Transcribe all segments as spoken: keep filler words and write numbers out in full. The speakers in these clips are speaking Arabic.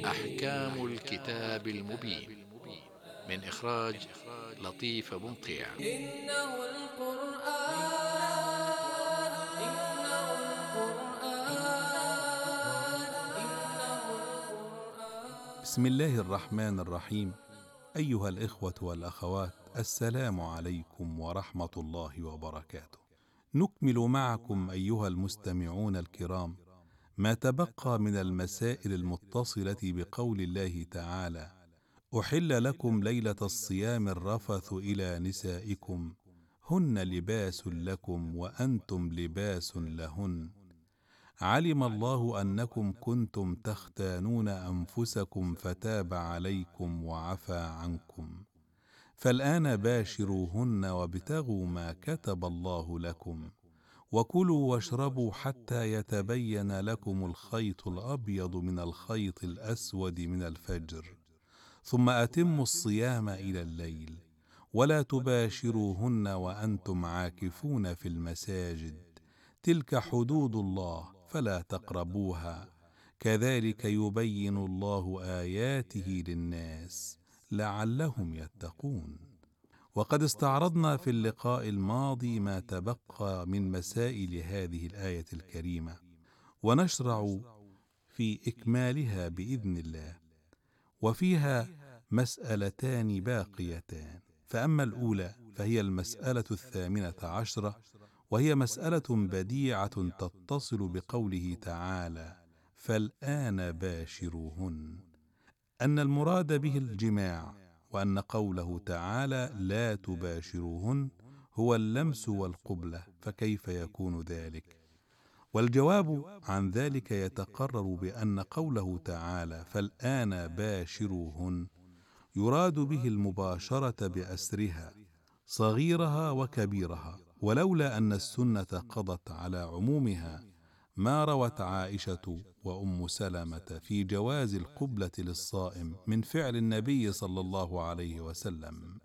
أحكام الكتاب المبين من إخراج لطيف بنطيع. إنه القرآن إنه القرآن إنه القرآن. بسم الله الرحمن الرحيم. أيها الإخوة والأخوات، السلام عليكم ورحمة الله وبركاته. نكمل معكم أيها المستمعون الكرام ما تبقى من المسائل المتصلة بقول الله تعالى: أحل لكم ليلة الصيام الرفث إلى نسائكم هن لباس لكم وأنتم لباس لهن، علم الله أنكم كنتم تختانون أنفسكم فتاب عليكم وعفى عنكم، فالآن باشروهن وابتغوا ما كتب الله لكم، وكلوا واشربوا حتى يتبين لكم الخيط الأبيض من الخيط الأسود من الفجر، ثم أتموا الصيام إلى الليل، ولا تباشروهن وأنتم عاكفون في المساجد، تلك حدود الله فلا تقربوها، كذلك يبين الله آياته للناس لعلهم يتقون. وقد استعرضنا في اللقاء الماضي ما تبقى من مسائل هذه الآية الكريمة، ونشرع في إكمالها بإذن الله، وفيها مسألتان باقيتان. فأما الأولى فهي المسألة الثامنة عشرة، وهي مسألة بديعة تتصل بقوله تعالى: فالآن باشروهن، أن المراد به الجماع، وأن قوله تعالى لا تباشروهن هو اللمس والقبلة، فكيف يكون ذلك؟ والجواب عن ذلك يتقرر بأن قوله تعالى فالآن باشروهن يراد به المباشرة بأسرها صغيرها وكبيرها، ولولا أن السنة قضت على عمومها ما روت عائشة وأم سلمة في جواز القبلة للصائم من فعل النبي صلى الله عليه وسلم.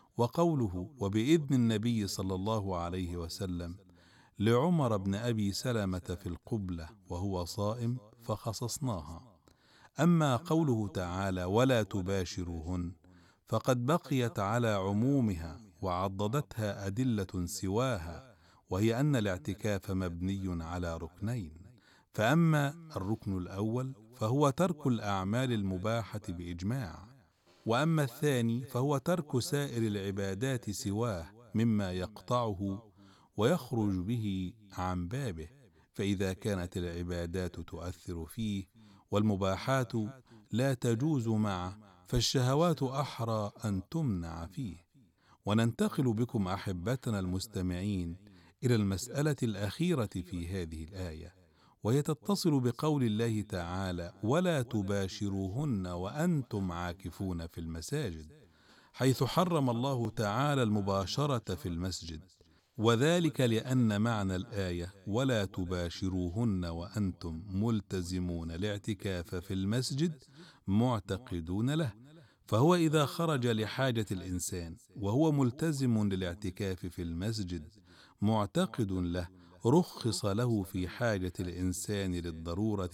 وقوله وبإذن النبي صلى الله عليه وسلم لعمر بن أبي سلمة في القبلة وهو صائم فخصصناها. أما قوله تعالى ولا تباشروهن فقد بقيت على عمومها وعضدتها أدلة سواها، وهي أن الاعتكاف مبني على ركنين، فأما الركن الأول فهو ترك الأعمال المباحة بإجماع، وأما الثاني فهو ترك سائر العبادات سواه مما يقطعه ويخرج به عن بابه، فإذا كانت العبادات تؤثر فيه والمباحات لا تجوز معه فالشهوات أحرى أن تمنع فيه. وننتقل بكم أحبتنا المستمعين إلى المسألة الأخيرة في هذه الآية، وهي تتصل بقول الله تعالى ولا تباشروهن وأنتم عاكفون في المساجد، حيث حرم الله تعالى المباشرة في المسجد، وذلك لأن معنى الآية ولا تباشروهن وأنتم ملتزمون الاعتكاف في المسجد معتقدون له، فهو إذا خرج لحاجة الإنسان وهو ملتزم للاعتكاف في المسجد معتقد له رخص له في حاجة الإنسان للضرورة